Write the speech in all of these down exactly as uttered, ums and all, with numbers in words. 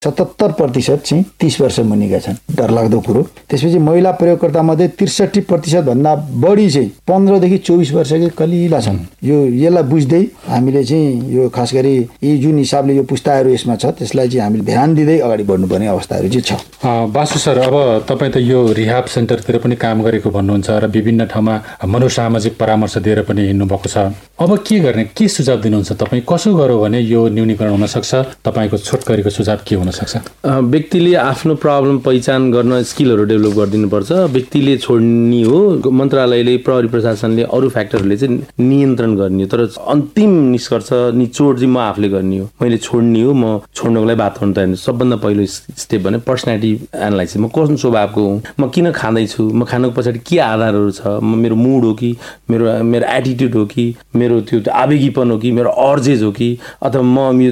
सतहत्तर प्रतिशत चाहिँ तीस वर्ष मुनिका छन्, डरलाग्दो कुरो। त्यसपछि महिला प्रयोगकर्ता मध्ये त्रिसठी प्रतिशत भन्दा बढी चाहिँ पन्ध्रदेखि चौबिस वर्षकै कलिला छन्। यो यसलाई बुझ्दै हामीले चाहिँ यो खास गरी यी जुन हिसाबले यो पुस्ताहरू यसमा छ त्यसलाई चाहिँ हामीले ध्यान दिँदै अगाडि बढ्नुपर्ने अवस्थाहरू चाहिँ छ। बासु सर, अब तपाईँ त यो रिहाब सेन्टरतिर पनि काम गरेको भन्नुहुन्छ र विभिन्न ठाउँमा मनोसामाजिक परामर्श दिएर पनि हिँड्नुभएको छ। अब के गर्ने, के सुझाव दिनुहुन्छ तपाईँ? कसो गर्यो भने यो न्यूनीकरण हुन सक्छ? तपाईँको छोटकरीको सुझाव के हुन सक्छ? व्यक्तिले आफ्नो प्रब्लम पहिचान गर्न स्किलहरू डेभलप गरिदिनुपर्छ। व्यक्तिले छोड्ने हो, मन्त्रालयले, प्रहरी प्रशासनले, अरू फ्याक्टरहरूले चाहिँ नियन्त्रण गर्ने हो। तर अन्तिम निष्कर्ष निचोड चाहिँ म आफूले गर्ने हो। मैले छोड्ने हो, म छोड्नको लागि वातावरण तयार। सबभन्दा पहिलो स्टेप भने पर्सनालिटी एनालाइसिस। म कस्तो स्वभावको हुँ, म किन खाँदैछु, म खानुको पछाडि के आधारहरू छ, म मेरो मुड हो कि मेरो मेरो एटिट्युड हो कि मेरो त्यो आवेगीपन हो कि मेरो अर्जेज हो कि अथवा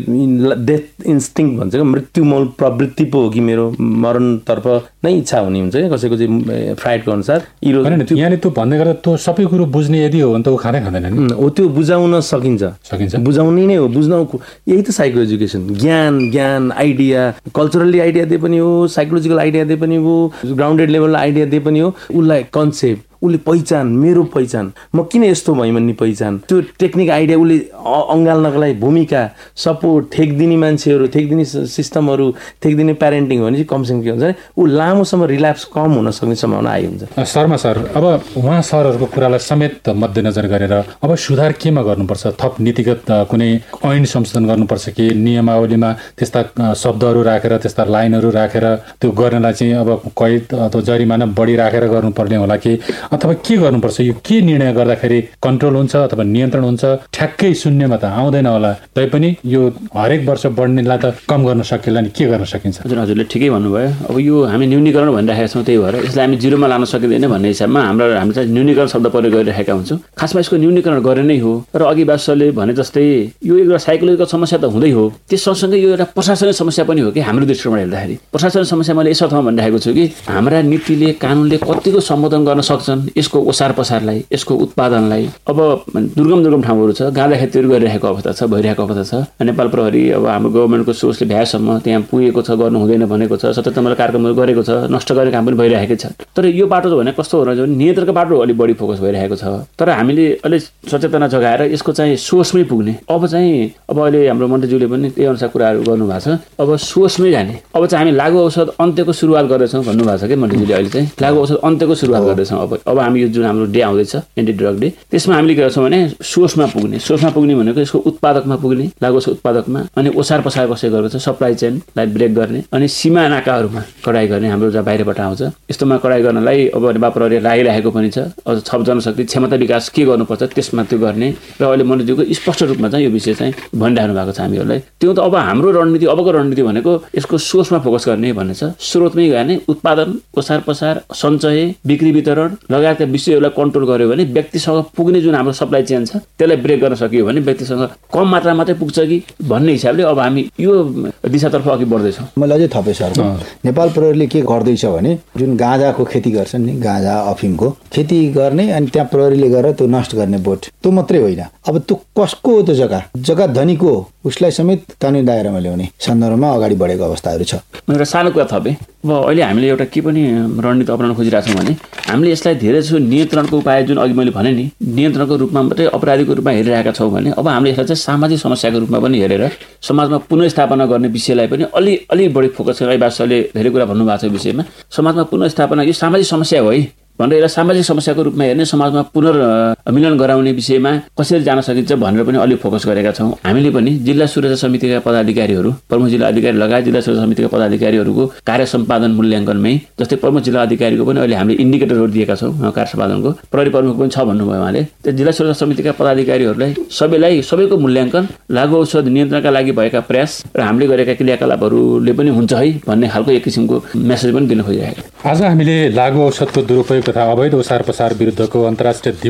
म डेथ इन्स्टिङ भन्छ क्या, मृत्युमूल प्रवृत्ति पो हो कि मेरो मरणतर्फ नै इच्छा हुने हुन्छ क्या कसैको चाहिँ फ्राइडको अनुसार। यहाँले त्यो भन्दै गर्दा त्यो सबै कुरो बुझ्ने यदि हो भने त ऊ खाँदै खाँदैन नि। हो, त्यो बुझाउन सकिन्छ सकिन्छ बुझाउने नै हो। बुझ्न यही त साइको एजुकेसन। ज्ञान ज्ञान आइडिया, कल्चरली आइडिया दिए पनि हो, साइकोलोजिकल आइडिया दिए पनि हो, ग्राउन्डेड लेभलमा आइडिया दिए पनि हो। उसलाई कन्सेप्ट, उसले पहिचान, मेरो पहिचान, म किन यस्तो भएँ भन्ने पहिचान, त्यो टेक्निक आइडिया उसले अँगाल्नको लागि भूमिका, सपोर्ट, ठेकदिने मान्छेहरू, ठेकदिने सिस्टमहरू, ठेकदिने प्यारेन्टिङ हो भने चाहिँ कमसेकम के हुन्छ भने ऊ लामोसम्म रिल्याप्स कम हुन सक्ने सम्भावना आइ हुन्छ। शर्मा सर, अब उहाँ सरहरूको कुरालाई समेत मध्यनजर गरेर अब सुधार केमा गर्नुपर्छ? थप नीतिगत कुनै ऐन संशोधन गर्नुपर्छ कि नियमावलीमा त्यस्ता शब्दहरू राखेर, त्यस्ता लाइनहरू राखेर त्यो गर्नलाई चाहिँ अब कैद अथवा जरिमाना बढी राखेर गर्नुपर्ने होला कि अथवा के गर्नुपर्छ? यो के निर्णय गर्दाखेरि कन्ट्रोल हुन्छ अथवा नियन्त्रण हुन्छ? ठ्याक्कै शून्यमा त आउँदैन होला, तैपनि यो हरेक वर्ष बढ्नेलाई त कम गर्न सकिएला नि, के गर्न सकिन्छ? हजुर, हजुरले ठिकै भन्नुभयो। अब यो हामी न्यूनीकरण भनिरहेका छौँ, त्यही भएर यसलाई हामी जिरोमा लान सकिँदैन भन्ने हिसाबमा हाम्रो हामी चाहिँ न्यूनीकरण शब्द प्रयोग गरिरहेका हुन्छौँ। खासमा यसको न्यूनीकरण गर्ने नै हो। र अघि बासुले भने जस्तै यो एउटा साइकोलोजिकल समस्या त हुँदै हो, त्यस सँगसँगै यो एउटा प्रशासनिक समस्या पनि हो कि हाम्रो दृष्टिकोणबाट हेर्दाखेरि। प्रशासनिक समस्या मैले यस अर्थमा भनिरहेको छु कि हाम्रा नीतिले, कानुनले कतिको सम्बोधन गर्न सक्छन् यसको ओसार पसारलाई, यसको उत्पादनलाई। अब दुर्गम दुर्गम ठाउँहरू छ, गाँदा खेतीहरू गरिरहेको अवस्था छ, भइरहेको अवस्था छ। नेपाल प्रहरी अब हाम्रो गभर्मेन्टको सोर्सले भ्याएसम्म त्यहाँ पुगेको छ, गर्नु हुँदैन भनेको छ, सततमा कार्यक्रमहरू गरेको छ, नष्ट गर्ने काम पनि भइरहेकै छ। तर यो बाटो भने कस्तो हो भने नियन्त्रणको बाटो अलिक बढी फोकस भइरहेको छ। तर हामीले अलिक सचेतना जगाएर यसको चाहिँ सोर्समै पुग्ने। अब चाहिँ अब अहिले हाम्रो मन्त्रीज्यूले पनि त्यही अनुसार कुराहरू गर्नुभएको छ। अब सोर्समै जाने। अब चाहिँ हामी लागु औषध अन्त्यको सुरुवात गर्दैछौँ भन्नुभएको छ कि मन्त्रीज्यूले अहिले चाहिँ लागु औषध अन्त्यको सुरुवात गर्दैछौँ। अब अब हामी यो जुन हाम्रो डे आउँदैछ एन्टी ड्रग डे, त्यसमा हामीले के गर्छौँ भने सोर्समा पुग्ने। सोर्समा पुग्ने भनेको यसको उत्पादकमा पुग्ने, लागु औषध उत्पादकमा, अनि ओसार पसार कसरी गरेको छ सप्लाई चेनलाई ब्रेक गर्ने, अनि सीमा नाकाहरूमा कडाई गर्ने। हाम्रो जहाँ बाहिरबाट आउँछ यस्तोमा कडाई गर्नलाई अब नेपाल प्रहरी लागिरहेको पनि छ। अझ छप जनशक्ति क्षमता विकास के गर्नुपर्छ त्यसमा त्यो गर्ने। र अहिले मन्त्रीज्यूको स्पष्ट रूपमा चाहिँ यो विषय चाहिँ भनिराख्नु भएको छ हामीहरूलाई। त्यो त अब हाम्रो रणनीति, अबको रणनीति भनेको यसको सोर्समा फोकस गर्ने भन्ने छ। स्रोतमै गर्ने, उत्पादन, ओसार पसार, सञ्चय, बिक्री वितरण लगायतका विषयहरूलाई कन्ट्रोल गर्यो भने व्यक्तिसँग पुग्ने जुन हाम्रो सप्लाई चेन छ त्यसलाई ब्रेक गर्न सकियो भने व्यक्तिसँग कम मात्रा मात्रै पुग्छ कि भन्ने हिसाबले अब हामी यो दिशातर्फ अघि बढ्दैछौँ। मैले अझै थपे सर, नेपाल प्रहरीले के गर्दैछ भने जुन गाँजाको खेती गर्छन् नि, गाँजा अफिमको खेती गर्ने अनि त्यहाँ प्रहरीले गएर त्यो नष्ट गर्ने बोट, त्यो मात्रै होइन। अब त्यो कसको हो त्यो जग्गा? जग्गा धनीको, उसलाई समेत कानुनी दायरामा ल्याउने सन्दर्भमा अगाडि बढेको अवस्थाहरू छ। म एउटा सानो कुरा थपेँ। अब अहिले हामीले एउटा के पनि रणनीति अपनाउन खोजिरहेको छौँ भने हामीले यसलाई धेरै जसो नियन्त्रणको उपाय जुन अघि मैले भने नि नियन्त्रणको रूपमा मात्रै अपराधीको रूपमा हेरिरहेका छौँ भने अब हामीले यसलाई चाहिँ सामाजिक समस्याको रूपमा पनि हेरेर समाजमा पुनर्स्थापना गर्ने विषयलाई पनि अलि अलि बढी फोकस गरेर बासुले धेरै कुरा भन्नुभएको छ विषयमा। समाजमा पुनर्स्थापना यो सामाजिक समस्या हो है भनेर यसलाई सामाजिक समस्याको रूपमा हेर्ने, समाजमा पुनर्मिलन गराउने विषयमा कसरी जान सकिन्छ भनेर पनि अलिक फोकस गरेका छौँ। हामीले पनि जिल्ला सुरक्षा समितिका पदाधिकारीहरू, प्रमुख जिल्ला अधिकारी लगायत जिल्ला सुरक्षा समितिका पदाधिकारीहरूको कार्य सम्पादन मूल्याङ्कनमै, जस्तै प्रमुख जिल्ला अधिकारीको पनि अहिले हामीले इन्डिकेटरहरू दिएका छौँ कार्य सम्पादनको। प्रहरी प्रमुख पनि छ भन्नुभयो उहाँले। त्यो जिल्ला सुरक्षा समितिका पदाधिकारीहरूलाई सबैलाई सबैको मूल्याङ्कन, लागु औषध नियन्त्रणका लागि भएका प्रयास र हामीले गरेका क्रियाकलापहरूले पनि हुन्छ है भन्ने खालको एक किसिमको मेसेज पनि दिन खोजिरहेका। आज हामीले लागु औषधको दुरुपयोग तथा अवैध ओसार पसार विरुद्धको अन्तर्राष्ट्रिय दिवसका अवसरमा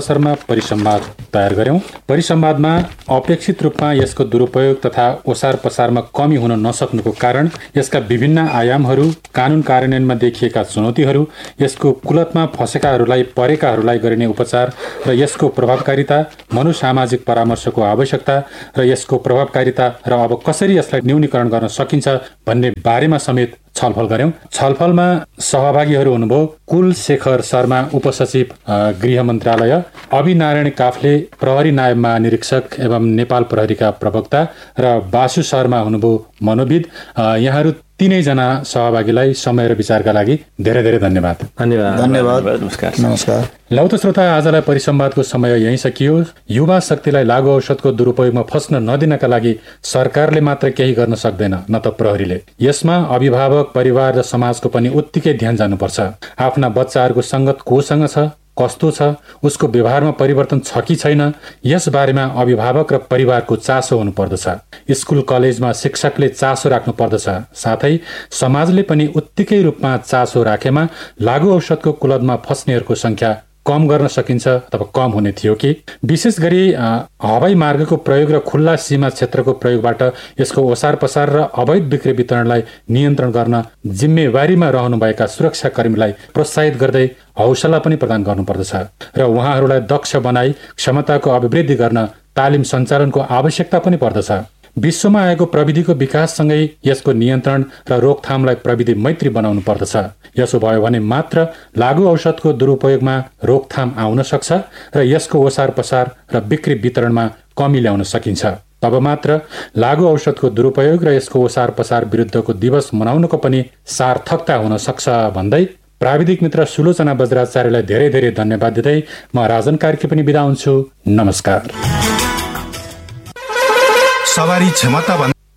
अवसरमा परिसंवाद तयार गर्यौं। परिसंवादमा अपेक्षित रूपमा यसको दुरुपयोग तथा ओसार पसारमा कमी हुन नसक्नुको कारण, यसका विभिन्न आयामहरू, कानुन कार्यान्वयनमा देखिएका चुनौतीहरू, यसको कुलतमा फँसेकाहरूलाई परेकाहरूलाई गरिने उपचार र यसको प्रभावकारिता, मनोसामाजिक परामर्शको आवश्यकता र यसको प्रभावकारिता र अब कसरी यसलाई न्यूनीकरण गर्न सकिन्छ भन्ने बारेमा समेत छलफल गर्यौं। छलफलमा सहभागीहरू हुनुभयो कुल शेखर शर्मा, उपसचिव गृह मन्त्रालय, अभिनारायण काफ्ले, प्रहरी नायब महानिरीक्षक एवं नेपाल प्रहरीका प्रवक्ता र बासु शर्मा हुनुभयो मनोविद। यहाँहरू तीनैजना सहभागीलाई समय र विचारका लागि धेरै धेरै धन्यवाद। धन्यवाद धन्यवाद नमस्कार नमस्कार। लौ त श्रोता, आजलाई परिसंवादको समय यही सकियो। युवा शक्तिलाई लागु औषधको दुरुपयोगमा फस्न नदिनका लागि सरकारले मात्र केही गर्न सक्दैन, न त प्रहरीले। यसमा अभिभावक, परिवार र समाजको पनि उत्तिकै ध्यान जानुपर्छ। आफ्ना बच्चाहरूको संगत कोसँग छ, कस्तो छ, उसको व्यवहारमा परिवर्तन छ कि छैन, यस बारेमा अभिभावक र परिवारको चासो हुनुपर्दछ। स्कुल कलेजमा शिक्षकले चासो राख्नु पर्दछ। साथै समाजले पनि उत्तिकै रूपमा चासो राखेमा लागु औषधको कुलतमा फस्नेहरूको संख्या कम गर्न सकिन्छ अथवा कम हुने थियो कि। विशेष गरी हवाई मार्गको प्रयोग र खुल्ला सीमा क्षेत्रको प्रयोगबाट यसको ओसार पसार र अवैध बिक्री वितरणलाई नियन्त्रण गर्न जिम्मेवारीमा रहनुभएका सुरक्षाकर्मीलाई प्रोत्साहित गर्दै हौसला पनि प्रदान गर्नुपर्दछ र उहाँहरूलाई दक्ष बनाई क्षमताको अभिवृद्धि गर्न तालिम सञ्चालनको आवश्यकता पनि पर्दछ। विश्वमा आएको प्रविधिको विकाससँगै यसको नियन्त्रण र रोकथामलाई प्रविधि मैत्री बनाउनु पर्दछ। यसो भयो भने मात्र लागु औषधको दुरुपयोगमा रोकथाम आउन सक्छ र यसको ओसार पसार र बिक्री वितरणमा कमी ल्याउन सकिन्छ। तब मात्र लागु औषधको दुरुपयोग र यसको ओसार पसार विरुद्धको दिवस मनाउनको पनि सार्थकता हुन सक्छ भन्दै प्राविधिक मित्र सुलोचना बज्राचार्यलाई धेरै धेरै धन्यवाद दिँदै म राजन कार्की पनि बिदा हुन्छु। नमस्कार। सवारी क्षमता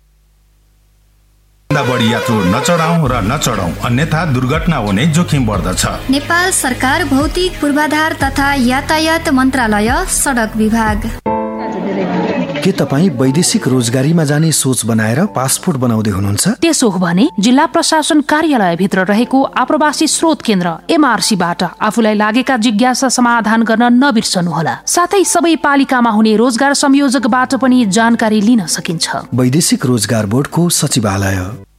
भन्दा बढी यात्रु नचढाउँ र नचढाउँ, अन्यथा दुर्घटना हुने जोखिम बढ्दछ। नेपाल सरकार भौतिक पूर्वाधार तथा यातायात मन्त्रालय, सडक विभाग। के तपाईँ वैदेशिक रोजगारीमा जाने सोच बनाएर पासपोर्ट बनाउँदै हुनुहुन्छ? त्यसो हो भने जिल्ला प्रशासन कार्यालय भित्र रहेको आप्रवासी स्रोत केन्द्र एमआरसीबाट आफूलाई लागेका जिज्ञासा समाधान गर्न नबिर्सनुहोला। साथै सबै पालिकामा हुने रोजगार संयोजकबाट पनि जानकारी लिन सकिन्छ। वैदेशिक रोजगार बोर्डको सचिवालय।